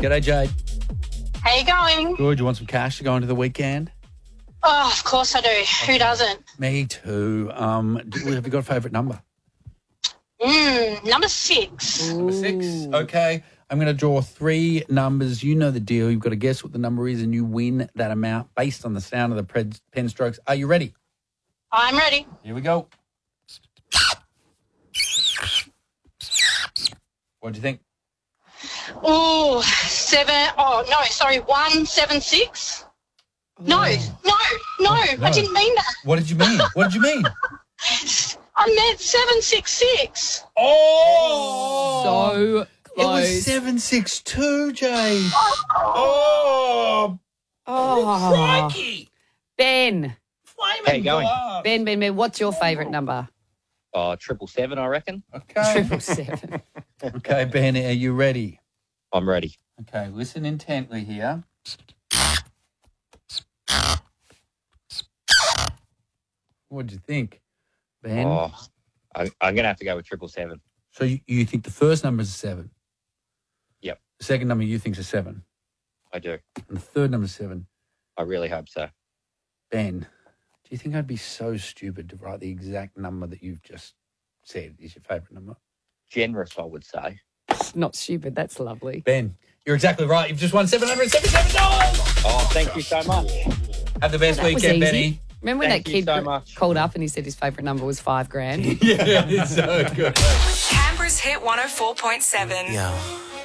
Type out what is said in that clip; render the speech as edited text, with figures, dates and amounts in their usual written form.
G'day, Jade. How you going? Good. You want some cash to go into the weekend? Oh, of course I do. Who doesn't? Me too. Have you got a favourite number? Number 6. Number 6. Okay. I'm going to draw 3 numbers. You know the deal. You've got to guess what the number is and you win that amount based on the sound of the pen strokes. Are you ready? I'm ready. Here we go. What do you think? Oh, 176. No, I didn't mean that. What did you mean? What did you mean? I meant 766. Oh! So It was close. 762, Jade. Oh! Crikey! Ben. Flaming How you going? glass. Ben, what's your favourite number? 777, I reckon. Okay. 777. Okay, Ben, are you ready? I'm ready. Okay, listen intently here. What do you think, Ben? I'm going to have to go with 777. So you think the first number is a 7? Yep, The second number you think is a 7? I do. And the third number is 7? I really hope so. Ben, do you think I'd be so stupid to write the exact number that you've just said is your favourite number? Generous, I would say. Not stupid. That's lovely. Ben, you're exactly right. You've just won $777. Oh, thank you so much. Have the best That was weekend, easy. Benny. Remember when Thank that you kid so much. called up and he said his favourite number was $5,000? Yeah, it's so good. Canberra's Hit 104.7. Yeah.